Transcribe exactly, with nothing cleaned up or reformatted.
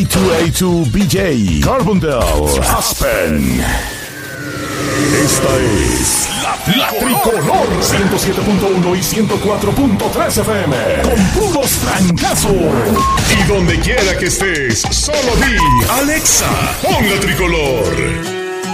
dos A dos B J, Carbondale, Aspen. Esta es la, la Tricolor ciento siete punto uno y ciento cuatro punto tres F M. Con puros francazos. Y donde quiera que estés, solo di Alexa, pon la Tricolor.